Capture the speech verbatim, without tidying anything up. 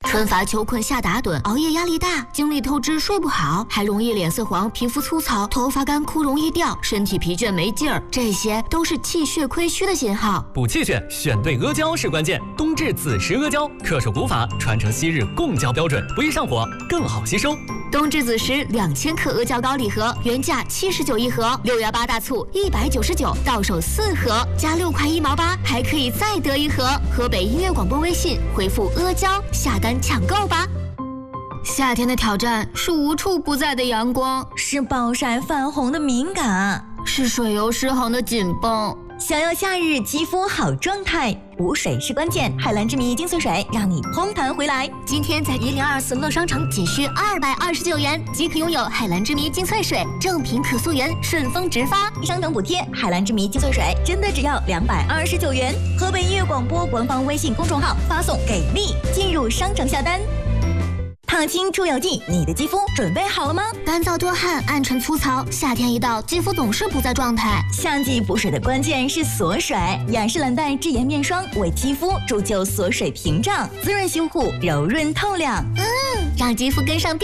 春乏秋困夏打盹，熬夜压力大，精力透支睡不好，还容易脸色黄、皮肤粗糙、头发干枯容易掉，身体疲倦没劲儿，这些都是气血亏虚的信号。 补气血，选对阿胶是关键。冬至子时阿胶，恪守古法，传承昔日贡胶标准，不易上火，更好吸收。 冬至子时两千克阿胶膏礼盒，原价七十九一盒，六幺八大促一百九十九，到手四盒，加六块一毛八，还可以再得一盒。河北音乐广播微信回复阿胶下单抢购吧。夏天的挑战是无处不在的阳光， 是暴晒泛红的敏感， 是水油失衡的紧绷。 想要夏日肌肤好状态，补水是关键。海蓝之谜精粹水让你嘭弹回来。 今天在一零二四乐商城仅需二百二十九元即可拥有海蓝之谜精粹水，正品可溯源，顺丰直发， 商城补贴。海蓝之谜精粹水真的只要两百二十九元。河北音乐广播官方微信公众号发送给力进入商城下单。烫青出油剂，你的肌肤准备好了吗？ 干燥多汗、暗沉粗糙，夏天一到，肌肤总是不在状态。 夏季补水的关键是锁水，雅诗兰黛智妍面霜为肌肤铸就锁水屏障，滋润修护，柔润透亮， 嗯，让肌肤跟上变